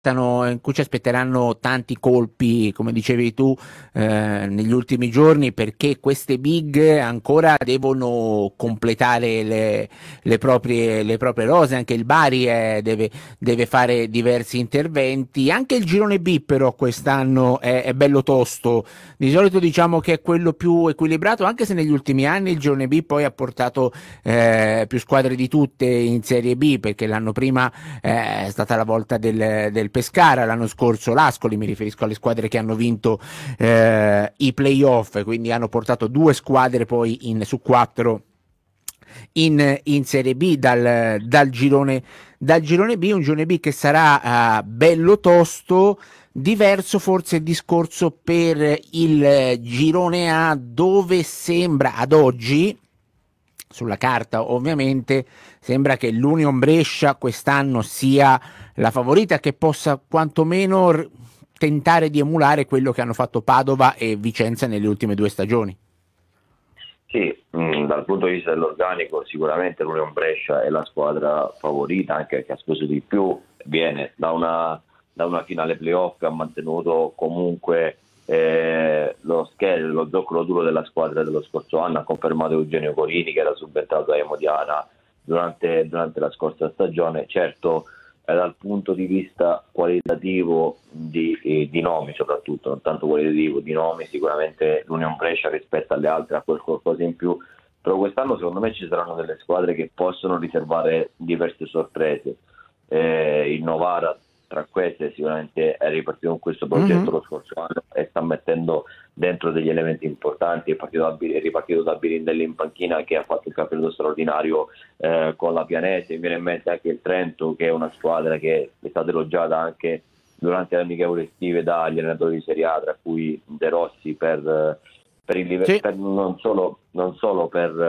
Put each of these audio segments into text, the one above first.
in cui ci aspetteranno tanti colpi, come dicevi tu, negli ultimi giorni, perché queste big ancora devono completare le proprie rose. Anche il Bari deve fare diversi interventi. Anche il girone B però quest'anno è bello tosto. Di solito diciamo che è quello più equilibrato, anche se negli ultimi anni il girone B poi ha portato più squadre di tutte in Serie B, perché l'anno prima è stata la volta del Pescara, l'anno scorso l'Ascoli, mi riferisco alle squadre che hanno vinto i playoff, quindi hanno portato due squadre poi su quattro in Serie B dal girone B, un girone B che sarà bello tosto. Diverso forse il discorso per il girone A, dove sembra ad oggi, sulla carta ovviamente, sembra che l'Union Brescia quest'anno sia la favorita, che possa quantomeno tentare di emulare quello che hanno fatto Padova e Vicenza nelle ultime due stagioni. Sì, dal punto di vista dell'organico sicuramente l'Union Brescia è la squadra favorita, anche perché ha speso di più, viene da una finale playoff che ha mantenuto comunque lo scheletre, lo zoccolo duro della squadra dello scorso anno. Ha confermato Eugenio Corini, che era subentrato a Emodiana durante la scorsa stagione. Certo, dal punto di vista qualitativo di nomi, soprattutto, non tanto qualitativo di nomi, sicuramente l'Union Brescia rispetto alle altre ha quel qualcosa in più, però quest'anno secondo me ci saranno delle squadre che possono riservare diverse sorprese. Il Novara tra queste sicuramente è ripartito con questo progetto lo scorso anno e sta mettendo dentro degli elementi importanti. È ripartito da Birindelli in panchina, che ha fatto il campionato straordinario con la Pianese. Mi viene in mente anche il Trento, che è una squadra che è stata elogiata anche durante le amichevoli estive dagli allenatori di Serie A, tra cui De Rossi, per il livello, Sì. non solo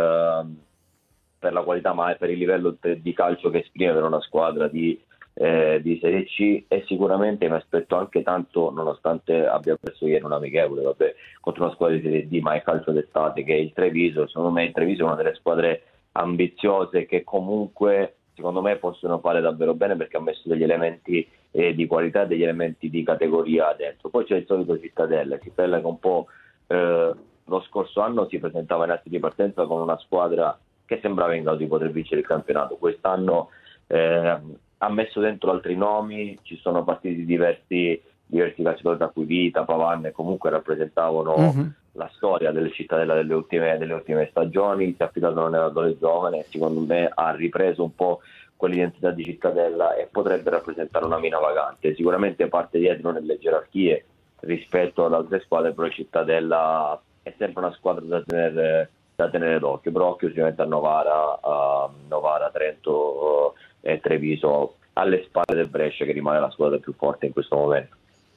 per la qualità, ma per il livello di calcio che esprime per una squadra di Serie C. E sicuramente mi aspetto anche tanto, nonostante abbia perso ieri un amichevole, contro una squadra di Serie D, ma è calcio d'estate, che è il Treviso. Secondo me il Treviso è una delle squadre ambiziose che comunque secondo me possono fare davvero bene, perché ha messo degli elementi di qualità, degli elementi di categoria dentro. Poi c'è il solito Cittadella che un po' lo scorso anno si presentava in atti di partenza con una squadra che sembrava in grado di poter vincere il campionato. Quest'anno ha messo dentro altri nomi, ci sono partiti diversi calciatori, tra cui Vita, Pavan, e comunque rappresentavano la storia delle Cittadella delle ultime stagioni. Si è affidato a un allenatore giovane, secondo me ha ripreso un po' quell'identità di Cittadella e potrebbe rappresentare una mina vagante. Sicuramente parte dietro nelle gerarchie rispetto ad altre squadre, però Cittadella è sempre una squadra da tenere d'occhio. Però occhio sicuramente a Novara, Trento e Treviso, alle spalle del Brescia, che rimane la squadra più forte in questo momento.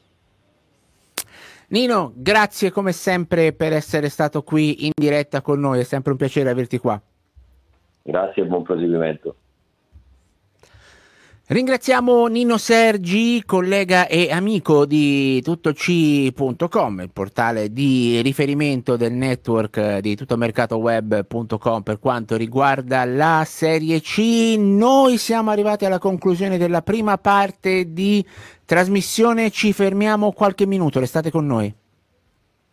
Nino, grazie come sempre per essere stato qui in diretta con noi, è sempre un piacere averti qua. Grazie e buon proseguimento. Ringraziamo Nino Sergi, collega e amico di tuttoc.com, il portale di riferimento del network di tuttomercatoweb.com per quanto riguarda la Serie C. Noi siamo arrivati alla conclusione della prima parte di trasmissione, ci fermiamo qualche minuto, restate con noi.